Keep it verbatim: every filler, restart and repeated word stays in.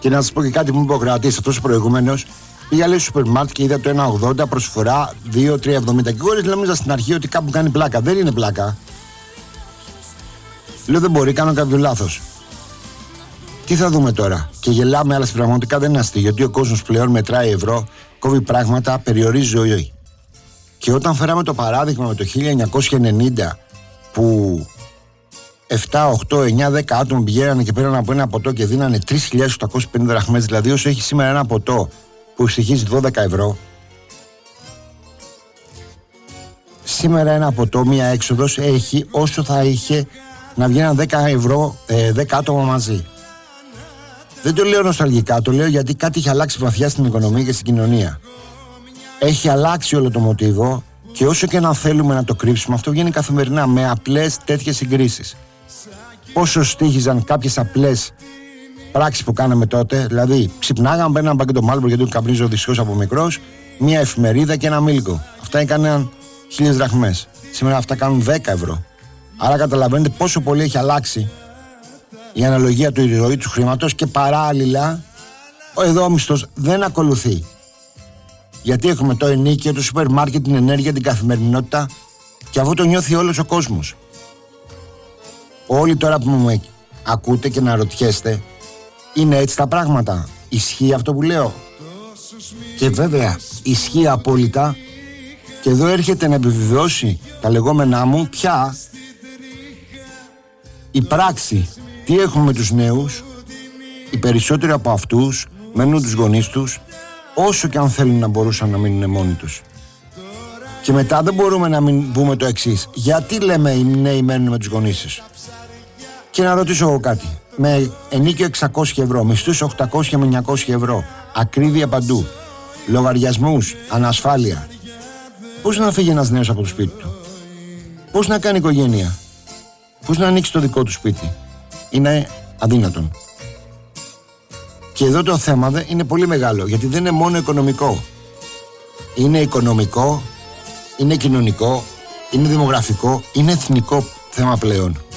Και να σας πω και κάτι που μου είπε ο Κρατής, αυτός ο προηγούμενος. Πήγα λέει στο σούπερ μάρκετ και είδα το ένα ογδόντα προσφορά δύο τρία εβδομήντα. Και εγώ νόμιζα στην αρχή ότι κάπου κάνει πλάκα. Δεν είναι πλάκα. Λέω δεν μπορεί, κάνω κάποιο λάθος. Τι θα δούμε τώρα? Και γελάμε, αλλά στην πραγματικά δεν είναι αστείο. Γιατί ο κόσμος πλέον μετράει ευρώ, κόβει πράγματα, περιορίζει ζωή. Και όταν φέραμε το παράδειγμα με το χίλια εννιακόσια ενενήντα που επτά, οκτώ, εννιά, δέκα άτομα πηγαίνανε και πήραν από ένα ποτό και δίνανε τρεις χιλιάδες οκτακόσιες πενήντα δραχμές, δηλαδή όσο έχει σήμερα ένα ποτό που στοιχίζει δώδεκα ευρώ. Σήμερα ένα ποτό, μία έξοδος έχει όσο θα είχε να βγαίναν δέκα ευρώ, ε, δέκα άτομα μαζί. Δεν το λέω νοσταλγικά, το λέω γιατί κάτι έχει αλλάξει βαθιά στην οικονομία και στην κοινωνία. Έχει αλλάξει όλο το μοτίβο και όσο και να θέλουμε να το κρύψουμε, αυτό βγαίνει καθημερινά με απλές τέτοιες συγκρίσεις. Πόσο στοίχιζαν κάποιες απλές πράξεις που κάναμε τότε, δηλαδή ξυπνάγαμε, παίρναμε πακέτο Μάλμπορ γιατί τον καπνίζω δυστυχώς από μικρός, μια εφημερίδα και ένα μίλκο. Αυτά έκαναν χίλιες δραχμές. Σήμερα αυτά κάνουν δέκα ευρώ. Άρα καταλαβαίνετε πόσο πολύ έχει αλλάξει η αναλογία του ροή του χρήματος και παράλληλα ο εδώ μισθός δεν ακολουθεί. Γιατί έχουμε το ενίκιο, το σούπερ μάρκετ, την ενέργεια, την καθημερινότητα και αυτό το νιώθει όλος ο κόσμος. Όλοι τώρα που με ακούτε και να ρωτιέστε, είναι έτσι τα πράγματα? Ισχύει αυτό που λέω? Και βέβαια ισχύει απόλυτα και εδώ έρχεται να επιβεβαιώσει τα λεγόμενά μου πια η πράξη. Τι έχουμε με τους νέους? Οι περισσότεροι από αυτούς μένουν τους γονείς τους, όσο και αν θέλουν να μπορούσαν να μείνουν μόνοι τους. Και μετά δεν μπορούμε να μην πούμε το εξής: γιατί λέμε οι νέοι μένουν με τους γονείς τους? Και να ρωτήσω εγώ κάτι. Με ενίκιο εξακόσια ευρώ, μισθούς οκτακόσια με εννιακόσια ευρώ, ακρίβεια παντού, λογαριασμούς, ανασφάλεια, πώς να φύγει ένας νέος από το σπίτι του? Πώς να κάνει οικογένεια? Πώς να ανοίξει το δικό του σπίτι? Είναι αδύνατον. Και εδώ το θέμα δε είναι πολύ μεγάλο, γιατί δεν είναι μόνο οικονομικό. Είναι οικονομικό, είναι κοινωνικό, είναι δημογραφικό, είναι εθνικό θέμα πλέον.